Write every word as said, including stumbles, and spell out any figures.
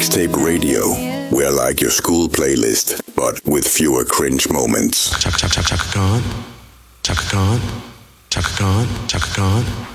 Mixtape Radio. We're like your school playlist, but with fewer cringe moments. Chaka Chaka Chaka Khan, Chaka Khan, Chaka Khan, Chaka Khan.